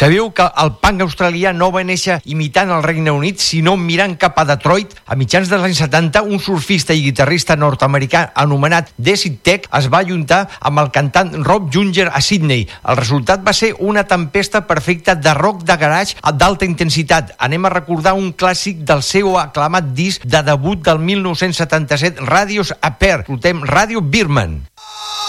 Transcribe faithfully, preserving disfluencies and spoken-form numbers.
Sabeu que el punk australià no va néixer imitant el Regne Unit, sinó mirant cap a Detroit? A mitjans dels anys setanta, un surfista i guitarrista nord-americà anomenat Decid Tech es va ajuntar amb el cantant Rob Junger a Sydney. El resultat va ser una tempesta perfecta de rock de garage d'alta intensitat. Anem a recordar un clàssic del seu aclamat disc de debut del mil nou-cents setanta-set, Radios Appear. Escoltem Radio Birman.